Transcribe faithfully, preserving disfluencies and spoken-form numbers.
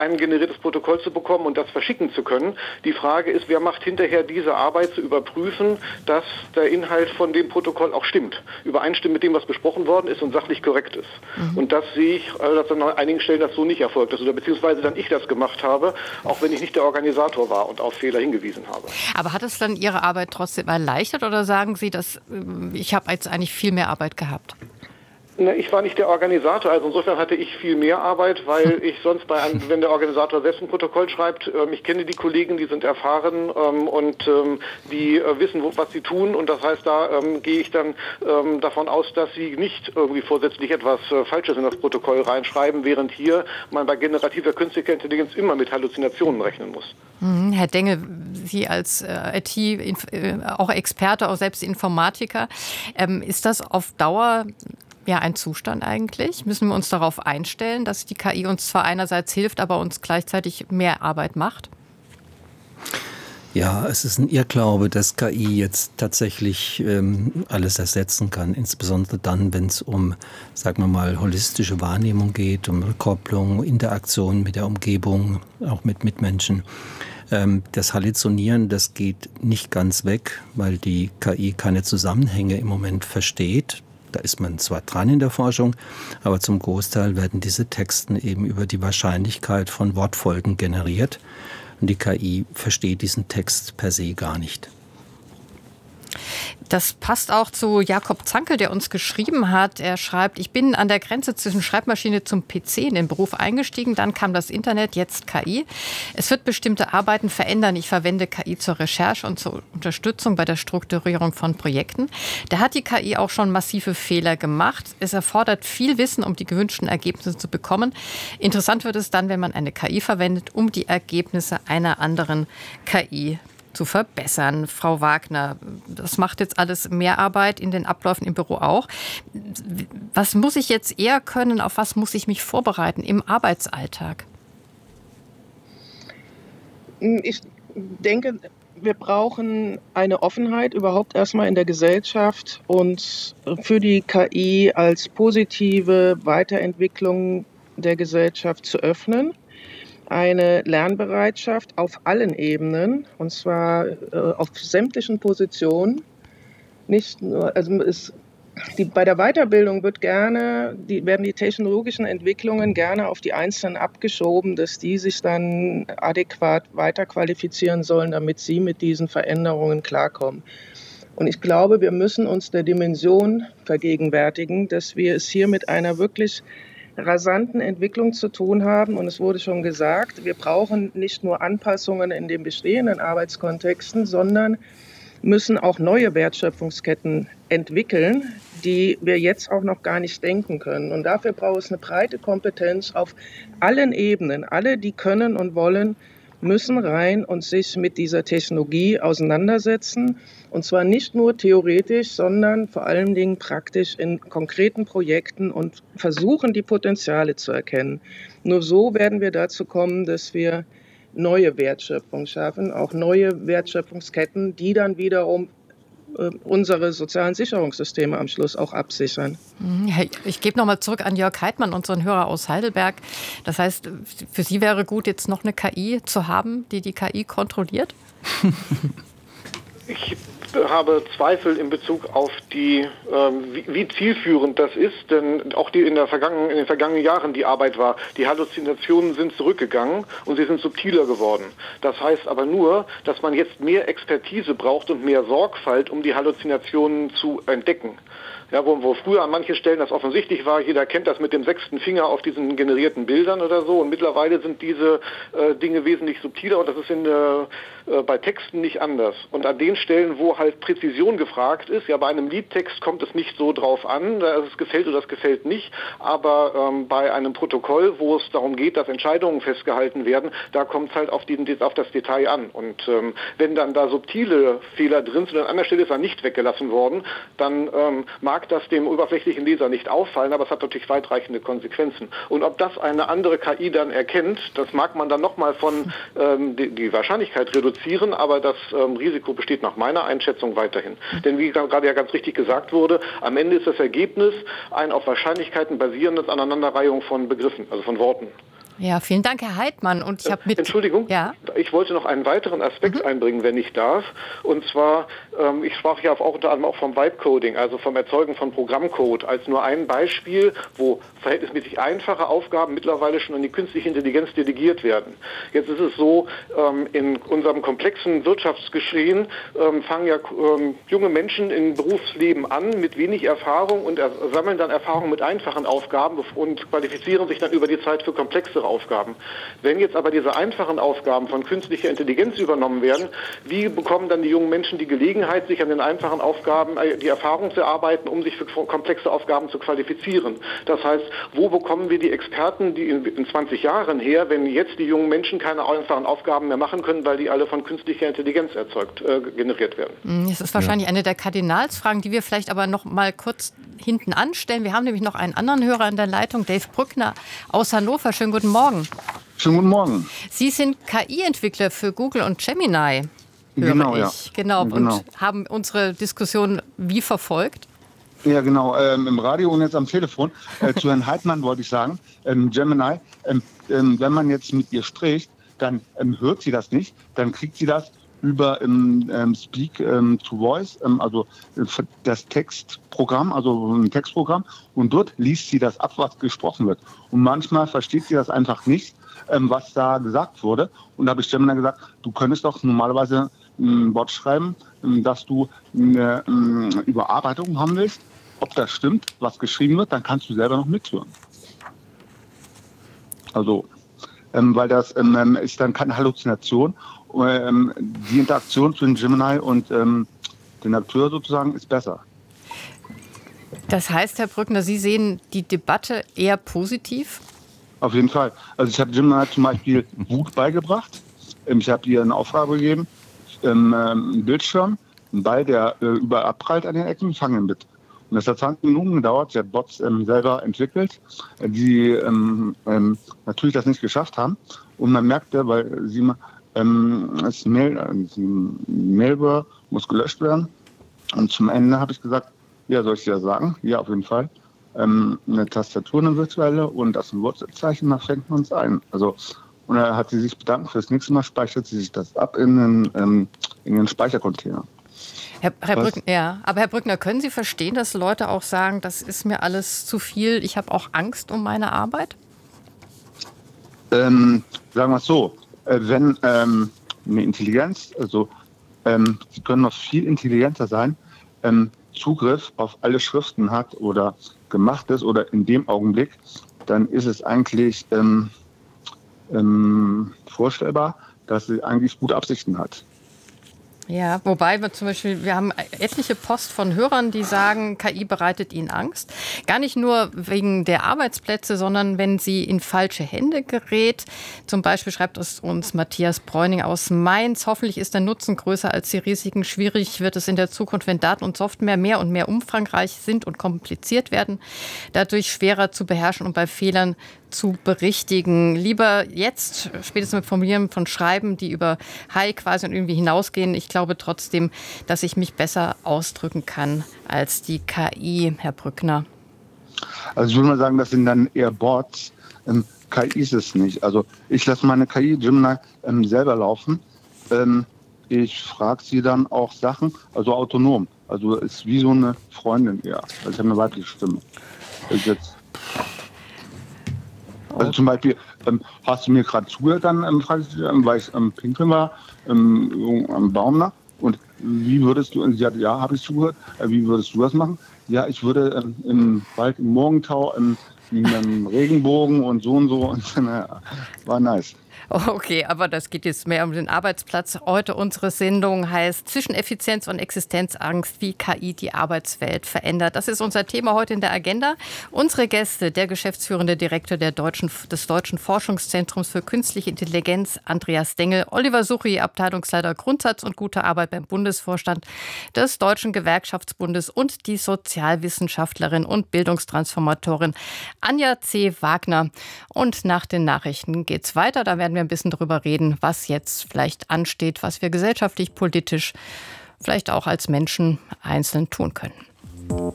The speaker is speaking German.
ein generiertes Protokoll zu bekommen und das verschicken zu können. Die Frage ist, wer macht hinterher diese Arbeit zu überprüfen, dass der Inhalt von dem Protokoll auch stimmt, übereinstimmt mit dem, was besprochen worden ist und sachlich korrekt ist. Mhm. Und das sehe ich, dass an einigen Stellen das so nicht erfolgt ist oder beziehungsweise dann ich das gemacht habe, auch wenn ich nicht der Organisator war und auf Fehler hingewiesen habe. Aber hat es dann Ihre Arbeit trotzdem erleichtert oder sagen Sie, dass ich habe jetzt eigentlich viel mehr Arbeit gehabt? Ich war nicht der Organisator, also insofern hatte ich viel mehr Arbeit, weil ich sonst bei einem, wenn der Organisator selbst ein Protokoll schreibt, ähm, ich kenne die Kollegen, die sind erfahren ähm, und ähm, die äh, wissen, wo, was sie tun und das heißt, da ähm, gehe ich dann ähm, davon aus, dass sie nicht irgendwie vorsätzlich etwas äh, Falsches in das Protokoll reinschreiben, während hier man bei generativer künstlicher Intelligenz immer mit Halluzinationen rechnen muss. Mhm, Herr Dengel, Sie als äh, I T, äh, auch Experte, auch selbst Informatiker, ähm, ist das auf Dauer ja ein Zustand eigentlich? Müssen wir uns darauf einstellen, dass die K I uns zwar einerseits hilft, aber uns gleichzeitig mehr Arbeit macht? Ja, es ist ein Irrglaube, dass K I jetzt tatsächlich ähm, alles ersetzen kann. Insbesondere dann, wenn es um, sagen wir mal, holistische Wahrnehmung geht, um Rückkopplung, Interaktion mit der Umgebung, auch mit Mitmenschen. Ähm, das Halluzinieren, das geht nicht ganz weg, weil die K I keine Zusammenhänge im Moment versteht. Da ist man zwar dran in der Forschung, aber zum Großteil werden diese Texte eben über die Wahrscheinlichkeit von Wortfolgen generiert. Und die K I versteht diesen Text per se gar nicht. Das passt auch zu Jakob Zankel, der uns geschrieben hat. Er schreibt, ich bin an der Grenze zwischen Schreibmaschine zum P C in den Beruf eingestiegen. Dann kam das Internet, jetzt K I. Es wird bestimmte Arbeiten verändern. Ich verwende K I zur Recherche und zur Unterstützung bei der Strukturierung von Projekten. Da hat die K I auch schon massive Fehler gemacht. Es erfordert viel Wissen, um die gewünschten Ergebnisse zu bekommen. Interessant wird es dann, wenn man eine K I verwendet, um die Ergebnisse einer anderen K I zu verbessern. Frau Wagner, das macht jetzt alles mehr Arbeit in den Abläufen im Büro auch. Was muss ich jetzt eher können? Auf was muss ich mich vorbereiten im Arbeitsalltag? Ich denke, wir brauchen eine Offenheit überhaupt erstmal in der Gesellschaft und für die K I als positive Weiterentwicklung der Gesellschaft zu öffnen. Eine Lernbereitschaft auf allen Ebenen, und zwar äh, auf sämtlichen Positionen. Nicht nur, also es, die, bei der Weiterbildung wird gerne, die, werden die technologischen Entwicklungen gerne auf die Einzelnen abgeschoben, dass die sich dann adäquat weiterqualifizieren sollen, damit sie mit diesen Veränderungen klarkommen. Und ich glaube, wir müssen uns der Dimension vergegenwärtigen, dass wir es hier mit einer wirklich rasanten Entwicklung zu tun haben. Und es wurde schon gesagt, wir brauchen nicht nur Anpassungen in den bestehenden Arbeitskontexten, sondern müssen auch neue Wertschöpfungsketten entwickeln, die wir jetzt auch noch gar nicht denken können. Und dafür braucht es eine breite Kompetenz auf allen Ebenen. Alle, die können und wollen, müssen rein und sich mit dieser Technologie auseinandersetzen. Und zwar nicht nur theoretisch, sondern vor allen Dingen praktisch in konkreten Projekten und versuchen, die Potenziale zu erkennen. Nur so werden wir dazu kommen, dass wir neue Wertschöpfung schaffen, auch neue Wertschöpfungsketten, die dann wiederum unsere sozialen Sicherungssysteme am Schluss auch absichern. Ich gebe nochmal zurück an Jörg Heidmann, unseren Hörer aus Heidelberg. Das heißt, für Sie wäre gut, jetzt noch eine K I zu haben, die die K I kontrolliert? Ich habe Zweifel in Bezug auf die, ähm, wie, wie zielführend das ist, denn auch die in, der vergangenen, in den vergangenen Jahren die Arbeit war, die Halluzinationen sind zurückgegangen und sie sind subtiler geworden. Das heißt aber nur, dass man jetzt mehr Expertise braucht und mehr Sorgfalt, um die Halluzinationen zu entdecken. Ja, wo, wo früher an manchen Stellen das offensichtlich war, jeder kennt das mit dem sechsten Finger auf diesen generierten Bildern oder so, und mittlerweile sind diese äh, Dinge wesentlich subtiler und das ist in, äh, äh, bei Texten nicht anders. Und an den Stellen, wo halt Präzision gefragt ist, ja, bei einem Liedtext kommt es nicht so drauf an, da es gefällt oder das gefällt nicht, aber ähm, bei einem Protokoll, wo es darum geht, dass Entscheidungen festgehalten werden, da kommt es halt auf, die, auf das Detail an. Und ähm, wenn dann da subtile Fehler drin sind und an anderer Stelle ist er nicht weggelassen worden, dann ähm, mag das dem oberflächlichen Leser nicht auffallen, aber es hat natürlich weitreichende Konsequenzen. Und ob das eine andere K I dann erkennt, das mag man dann nochmal von ähm, die, die Wahrscheinlichkeit reduzieren, aber das ähm, Risiko besteht nach meiner Einschätzung weiterhin. Mhm. Denn wie gerade ja ganz richtig gesagt wurde, am Ende ist das Ergebnis ein auf Wahrscheinlichkeiten basierendes Aneinanderreihung von Begriffen, also von Worten. Ja, vielen Dank, Herr Heidmann. Und ich habe mit Entschuldigung, ja? ich wollte noch einen weiteren Aspekt mhm. einbringen, wenn ich darf. Und zwar, ähm, ich sprach ja auch unter anderem auch vom Vibe-Coding, also vom Erzeugen von Programmcode, als nur ein Beispiel, wo verhältnismäßig einfache Aufgaben mittlerweile schon an die künstliche Intelligenz delegiert werden. Jetzt ist es so, ähm, in unserem komplexen Wirtschaftsgeschehen ähm, fangen ja ähm, junge Menschen im Berufsleben an mit wenig Erfahrung und er- sammeln dann Erfahrung mit einfachen Aufgaben und qualifizieren sich dann über die Zeit für komplexere Aufgaben. Wenn jetzt aber diese einfachen Aufgaben von künstlicher Intelligenz übernommen werden, wie bekommen dann die jungen Menschen die Gelegenheit, sich an den einfachen Aufgaben die Erfahrung zu erarbeiten, um sich für komplexe Aufgaben zu qualifizieren? Das heißt, wo bekommen wir die Experten, die in, in zwanzig Jahren her, wenn jetzt die jungen Menschen keine einfachen Aufgaben mehr machen können, weil die alle von künstlicher Intelligenz erzeugt, äh, generiert werden? Das ist wahrscheinlich ja. eine der Kardinalsfragen, die wir vielleicht aber noch mal kurz hinten anstellen. Wir haben nämlich noch einen anderen Hörer in der Leitung, Dave Brückner aus Hannover. Schönen guten Morgen. Schönen guten Morgen. Sie sind K I-Entwickler für Google und Gemini, höre genau, ich. Ja. Genau, genau. Und haben unsere Diskussion wie verfolgt? Ja, genau, ähm, im Radio und jetzt am Telefon. Äh, zu Herrn Heidmann wollte ich sagen, ähm, Gemini, ähm, ähm, wenn man jetzt mit ihr spricht, dann ähm, hört sie das nicht, dann kriegt sie das über ähm, ähm, Speak ähm, to Voice, ähm, also äh, das Textprogramm, also ein Textprogramm, und dort liest sie das ab, was gesprochen wird. Und manchmal versteht sie das einfach nicht, ähm, was da gesagt wurde. Und da habe ich Gemini gesagt, du könntest doch normalerweise ein Wort schreiben, ähm, dass du eine ähm, Überarbeitung haben willst. Ob das stimmt, was geschrieben wird, dann kannst du selber noch mithören. Also, ähm, weil das ähm, ist dann keine Halluzination. Ähm, die Interaktion zwischen Gemini und ähm, dem Akteur sozusagen ist besser. Das heißt, Herr Brückner, Sie sehen die Debatte eher positiv? Auf jeden Fall. Also ich habe Gemini zum Beispiel Wut beigebracht. Ähm, ich habe ihr eine Aufgabe gegeben, ähm, einen Bildschirm, einen Ball, der äh, überall abprallt an den Ecken, fangen mit. Und das hat zwanzig Minuten gedauert. Sie hat Bots ähm, selber entwickelt, die ähm, ähm, natürlich das nicht geschafft haben. Und man merkte, weil sie ähm, das Mail, äh, Mailware muss gelöscht werden. Und zum Ende habe ich gesagt, ja, soll ich dir das sagen? Ja, auf jeden Fall. Ähm, eine Tastatur, eine virtuelle und das ein Wortzeichen, da fängt man uns ein. Also, und da hat sie sich bedankt, fürs nächste Mal speichert sie sich das ab in einen, ähm, in einen Speichercontainer. Herr, Herr Brückner, ja, aber Herr Brückner, können Sie verstehen, dass Leute auch sagen, das ist mir alles zu viel, ich habe auch Angst um meine Arbeit? Ähm, sagen wir es so, äh, wenn ähm, eine Intelligenz, also ähm, sie können noch viel intelligenter sein, ähm, Zugriff auf alle Schriften hat oder gemacht ist oder in dem Augenblick, dann ist es eigentlich ähm, ähm, vorstellbar, dass sie eigentlich gute Absichten hat. Ja, wobei wir zum Beispiel, wir haben etliche Post von Hörern, die sagen, K I bereitet ihnen Angst. Gar nicht nur wegen der Arbeitsplätze, sondern wenn sie in falsche Hände gerät. Zum Beispiel schreibt es uns Matthias Bräuning aus Mainz. Hoffentlich ist der Nutzen größer als die Risiken. Schwierig wird es in der Zukunft, wenn Daten und Software mehr und mehr umfangreich sind und kompliziert werden. Dadurch schwerer zu beherrschen und bei Fehlern zu berichtigen. Lieber jetzt, spätestens mit Formulieren von Schreiben, die über Hi quasi und irgendwie hinausgehen. Ich glaube trotzdem, dass ich mich besser ausdrücken kann als die K I, Herr Brückner. Also ich würde mal sagen, das sind dann eher Bots. Ähm, K I ist es nicht. Also ich lasse meine K I Gemini ähm, selber laufen. Ähm, ich frage sie dann auch Sachen, also autonom. Also es ist wie so eine Freundin eher. Also ich habe eine weibliche Stimme. Also jetzt Also zum Beispiel, ähm, hast du mir gerade zugehört, dann ähm, frage ich, ähm, weil ich ähm, pinkeln war, ähm, am Baum nach. Und wie würdest du, und sie hat, ja, habe ich zugehört, äh, wie würdest du das machen? Ja, ich würde ähm, im Wald, im Morgentau, ähm, in einem Regenbogen und so und so. Und naja, war nice. Okay, aber das geht jetzt mehr um den Arbeitsplatz. Heute unsere Sendung heißt Zwischen Effizienz und Existenzangst, wie K I die Arbeitswelt verändert. Das ist unser Thema heute in der Agenda. Unsere Gäste, der geschäftsführende Direktor der Deutschen, des Deutschen Forschungszentrums für Künstliche Intelligenz, Andreas Dengel, Oliver Suchy, Abteilungsleiter Grundsatz und gute Arbeit beim Bundesvorstand des Deutschen Gewerkschaftsbundes und die Sozialwissenschaftlerin und Bildungstransformatorin Anja C. Wagner. Und nach den Nachrichten geht's weiter. Da werden wir ein bisschen drüber reden, was jetzt vielleicht ansteht, was wir gesellschaftlich, politisch, vielleicht auch als Menschen einzeln tun können.